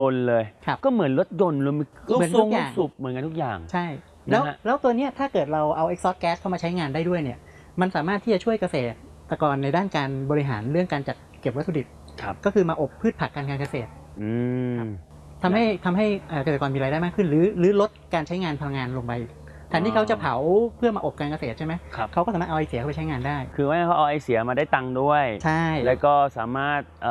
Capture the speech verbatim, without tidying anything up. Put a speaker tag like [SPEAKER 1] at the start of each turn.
[SPEAKER 1] นเลยก็เหมือนรถยนต์เลยลูกสูบลูกสูบเหมือนกันทุกอย่าง
[SPEAKER 2] ใช่แล้วแล้วตัวนี้ถ้าเกิดเราเอา exhaust gas เข้ามาใช้งานได้ด้วยเนี่ยมันสามารถที่จะช่วยเกษตรกรในด้านการบริหารเรื่องการจัดเก็บวัตถุดิบก็คือมาอบพืชผักการเกษตรทำให้ทำให้เกษตรกรมีรายได้มากขึ้นหรือหรือลดการใช้งานพลังงานลงไปแทนที่เขาจะเผาเพื่อมาอบการเกษตรใช่ไหมเขาก็สามารถเอาไอเสียเข้าไปใช้งานได้
[SPEAKER 1] คือว่าเขาเอาไอเสียมาได้ตังค์ด้วย
[SPEAKER 2] ใช่
[SPEAKER 1] แล้วก็สามารถ